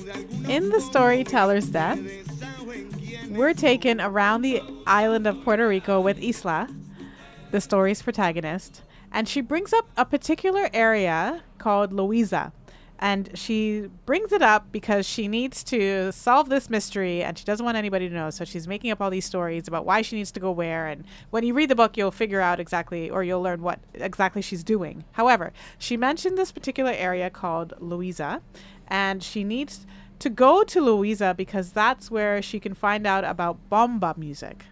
In the storyteller's death, we're taken around the island of Puerto Rico with Isla, the story's protagonist, and she brings up a particular area called Louisa. And she brings it up because she needs to solve this mystery and she doesn't want anybody to know. So she's making up all these stories about why she needs to go where. And when you read the book, you'll figure out exactly, or you'll learn what exactly she's doing. However, she mentioned this particular area called Louisa, and she needs to go to Louisa because that's where she can find out about bomba music.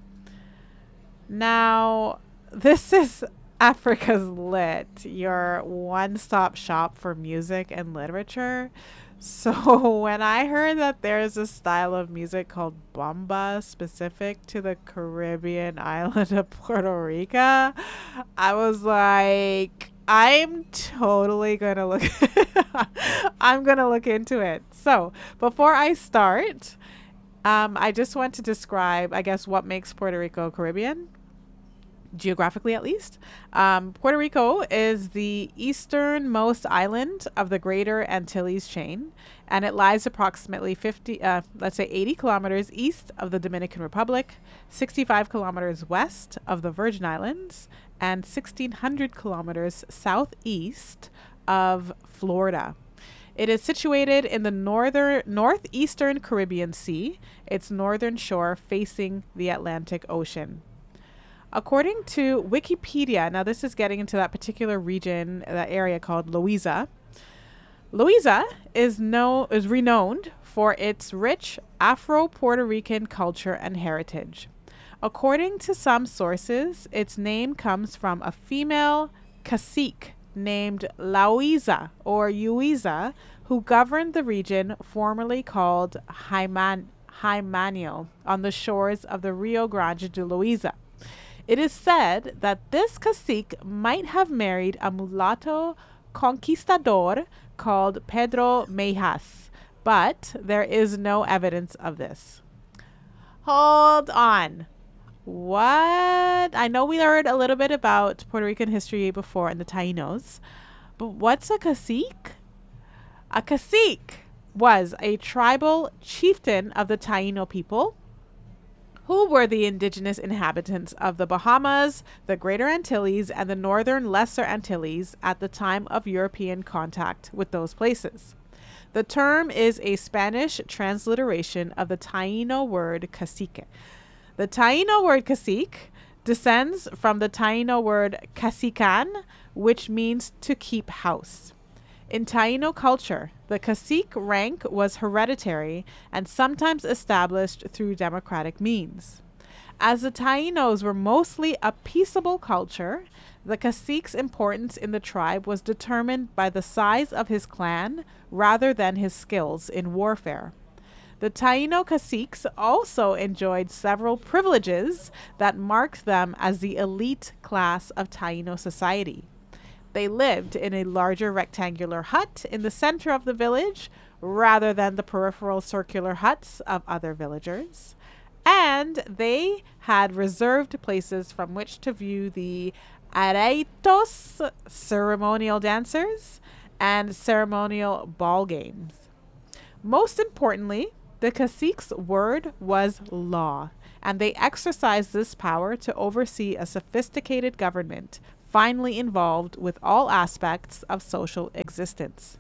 Now, this is Africa's Lit, your one-stop shop for music and literature. So when I heard that there's a style of music called bomba specific to the Caribbean island of Puerto Rico, I was like, I'm totally gonna look I'm gonna look into it. So before I start, I just want to describe, I guess, what makes Puerto Rico Caribbean, geographically at least. Puerto Rico is the easternmost island of the Greater Antilles chain, and it lies approximately 80 kilometers east of the Dominican Republic, 65 kilometers west of the Virgin Islands, and 1,600 kilometers southeast of Florida. It is situated in the northeastern Caribbean Sea, its northern shore facing the Atlantic Ocean. According to Wikipedia, now this is getting into that particular region, that area called Louisa. Louisa is renowned for its rich Afro-Puerto Rican culture and heritage. According to some sources, its name comes from a female cacique named Lauisa or Uiza, who governed the region formerly called Hymanio on the shores of the Rio Grande de Louisa. It is said that this cacique might have married a mulatto conquistador called Pedro Meijas, but there is no evidence of this. Hold on. What? I know we heard a little bit about Puerto Rican history before in the Taínos, but what's a cacique? A cacique was a tribal chieftain of the Taíno people, who were the indigenous inhabitants of the Bahamas, the Greater Antilles, and the Northern Lesser Antilles at the time of European contact with those places. The term is a Spanish transliteration of the Taíno word cacique. The Taíno word cacique descends from the Taíno word cacican, which means to keep house. In Taíno culture, the cacique rank was hereditary and sometimes established through democratic means. As the Taínos were mostly a peaceable culture, the cacique's importance in the tribe was determined by the size of his clan rather than his skills in warfare. The Taíno caciques also enjoyed several privileges that marked them as the elite class of Taíno society. They lived in a larger rectangular hut in the center of the village rather than the peripheral circular huts of other villagers. And they had reserved places from which to view the areitos, ceremonial dancers, and ceremonial ball games. Most importantly, the cacique's word was law, and they exercised this power to oversee a sophisticated government, finally involved with all aspects of social existence.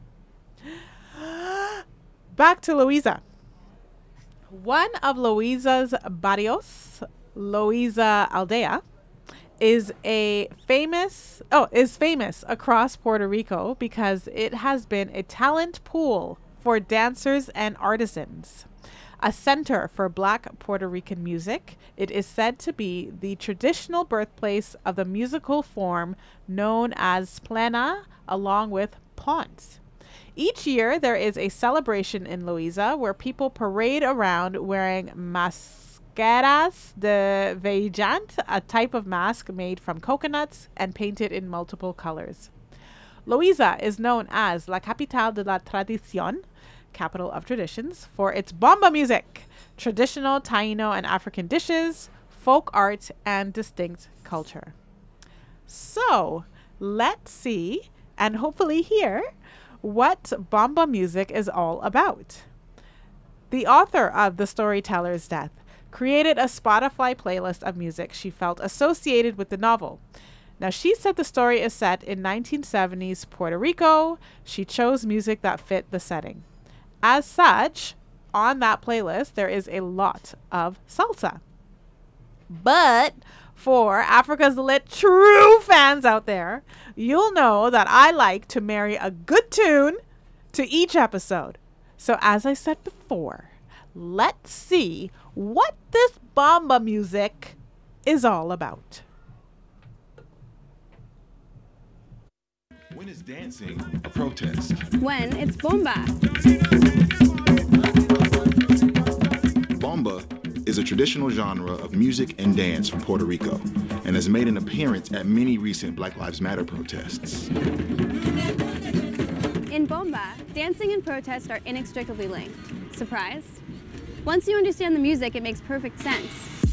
Back to Louisa. One of Louisa's barrios, Louisa Aldea, is famous across Puerto Rico because it has been a talent pool for dancers and artisans. A center for Black Puerto Rican music, it is said to be the traditional birthplace of the musical form known as plena, along with ponce. Each year, there is a celebration in Louisa where people parade around wearing mascaras de vellante, a type of mask made from coconuts and painted in multiple colors. Louisa is known as La Capital de la Tradición, capital of traditions, for its bomba music, traditional Taíno and African dishes, folk art, and distinct culture. So, let's see and hopefully hear what bomba music is all about. The author of The Storyteller's Death created a Spotify playlist of music she felt associated with the novel. Now, she said the story is set in 1970s Puerto Rico. She chose music that fit the setting. As such, on that playlist, there is a lot of salsa. But for Africa's Lit true fans out there, you'll know that I like to marry a good tune to each episode. So as I said before, let's see what this bomba music is all about. When is dancing a protest? When it's bomba. Bomba is a traditional genre of music and dance from Puerto Rico and has made an appearance at many recent Black Lives Matter protests. In bomba, dancing and protest are inextricably linked. Surprise? Once you understand the music, it makes perfect sense.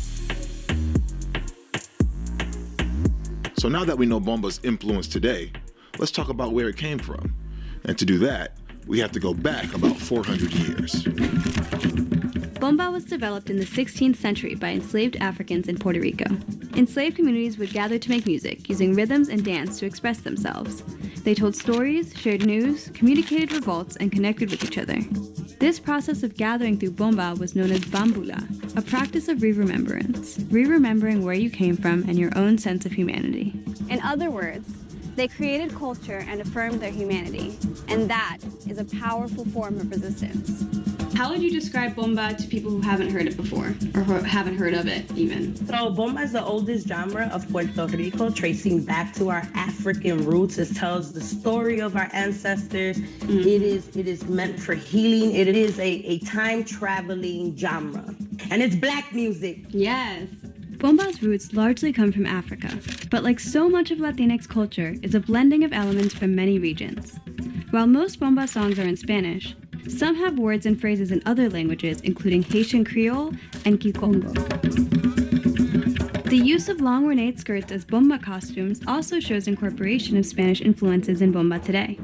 So now that we know bomba's influence today, let's talk about where it came from. And to do that, we have to go back about 400 years. Bomba was developed in the 16th century by enslaved Africans in Puerto Rico. Enslaved communities would gather to make music, using rhythms and dance to express themselves. They told stories, shared news, communicated revolts, and connected with each other. This process of gathering through bomba was known as bambula, a practice of re-remembrance, re-remembering where you came from and your own sense of humanity. In other words, they created culture and affirmed their humanity, and that is a powerful form of resistance. How would you describe bomba to people who haven't heard it before, or who haven't heard of it even? So bomba is the oldest genre of Puerto Rico, tracing back to our African roots. It tells the story of our ancestors. It is meant for healing. It is a time-traveling genre. And it's Black music. Yes. Bomba's roots largely come from Africa, but like so much of Latinx culture, is a blending of elements from many regions. While most bomba songs are in Spanish, some have words and phrases in other languages, including Haitian Creole and Kikongo. The use of long ornate skirts as bomba costumes also shows incorporation of Spanish influences in bomba today.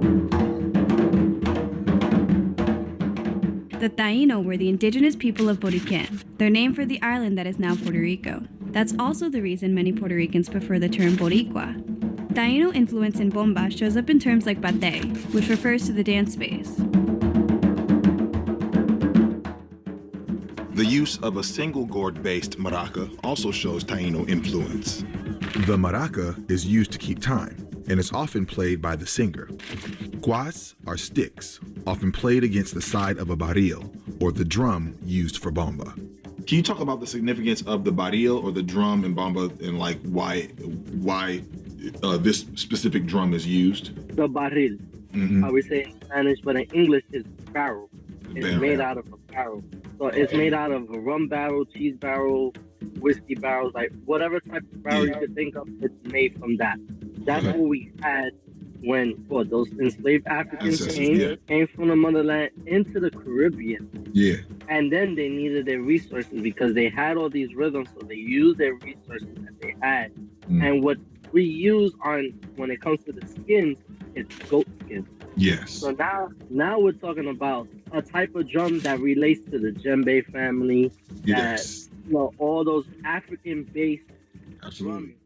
The Taíno were the indigenous people of Boriquén, their name for the island that is now Puerto Rico. That's also the reason many Puerto Ricans prefer the term Boricua. Taíno influence in bomba shows up in terms like bate, which refers to the dance space. The use of a single gourd-based maraca also shows Taíno influence. The maraca is used to keep time, and is often played by the singer. Guas are sticks, often played against the side of a barril, or the drum used for bomba. Can you talk about the significance of the barril or the drum in bomba, and like why this specific drum is used? The barril. I would say in Spanish, but in English it's barrel. It's made out of a barrel. So it's made out of a rum barrel, cheese barrel, whiskey barrels, like whatever type of barrel you could think of, it's made from that. That's what we had when those enslaved Africans came from the motherland into the Caribbean. Yeah. And then they needed their resources because they had all these rhythms, so they used their resources that they had. And what we use when it comes to the skins, it's goat skin. Yes. So now we're talking about a type of drum that relates to the djembe family. Yes. That, all those African-based Absolutely. drumming.